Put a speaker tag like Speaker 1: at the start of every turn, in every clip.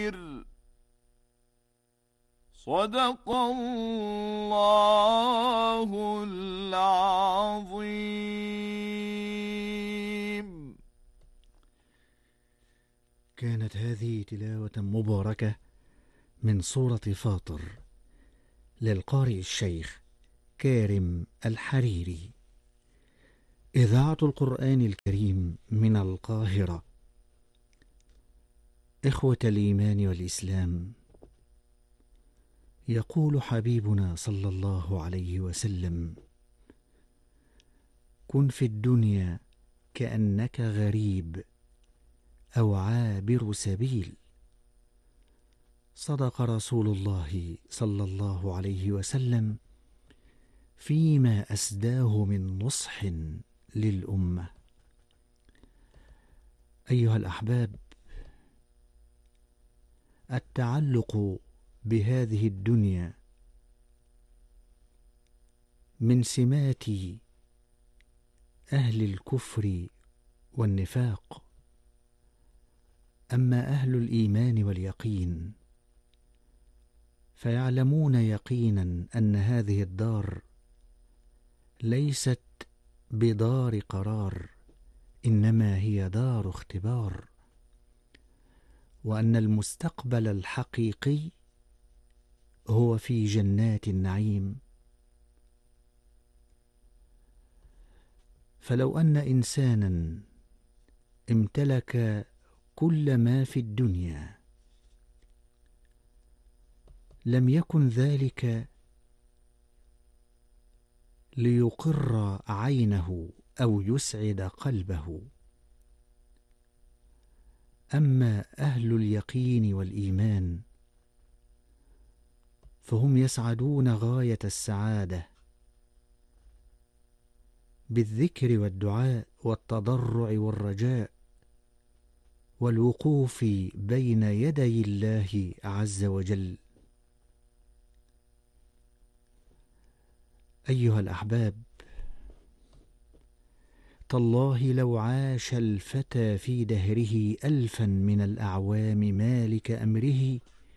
Speaker 1: صدق الله العظيم.
Speaker 2: كانت هذه تلاوة مباركة من سورة فاطر للقارئ الشيخ كارم الحريري، إذاعة القرآن الكريم من القاهرة. إخوة الإيمان والإسلام، يقول حبيبنا صلى الله عليه وسلم: كن في الدنيا كأنك غريب أو عابر سبيل. صدق رسول الله صلى الله عليه وسلم فيما أسداه من نصح للأمة. أيها الأحباب، التعلق بهذه الدنيا من سمات أهل الكفر والنفاق، أما أهل الإيمان واليقين فيعلمون يقينا أن هذه الدار ليست بدار قرار، إنما هي دار اختبار، وأن المستقبل الحقيقي هو في جنات النعيم. فلو أن إنسانا امتلك كل ما في الدنيا لم يكن ذلك ليقر عينه أو يسعد قلبه. أما أهل اليقين والإيمان فهم يسعدون غاية السعادة بالذكر والدعاء والتضرع والرجاء والوقوف بين يدي الله عز وجل. أيها الأحباب، تالله لو عاش الفتى في دهره 1000 من الأعوام مالك أمره،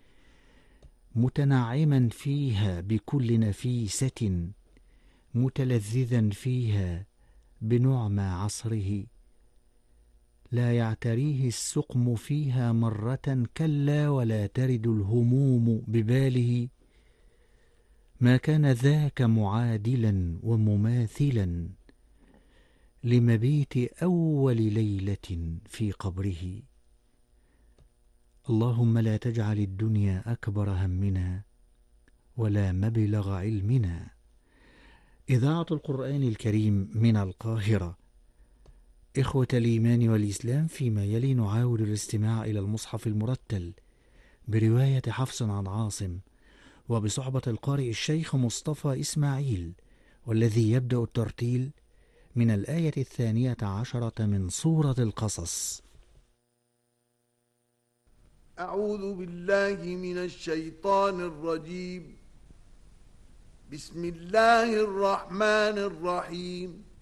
Speaker 2: متنعما فيها بكل نفيسة، متلذذا فيها بنعمى عصره، لا يعتريه السقم فيها مرة، كلا ولا ترد الهموم بباله، ما كان ذاك معادلا ومماثلا لمبيت أول ليلة في قبره. اللهم لا تجعل الدنيا أكبر همنا ولا مبلغ علمنا. إذاعة القرآن الكريم من القاهرة. إخوة الإيمان والإسلام، فيما يلي نعاود الاستماع إلى المصحف المرتل برواية حفص عن عاصم وبصحبة القارئ الشيخ مصطفى إسماعيل، والذي يبدأ الترتيل من الآية 12 من سورة القصص.
Speaker 3: أعوذ بالله من الشيطان الرجيم. بسم الله الرحمن الرحيم.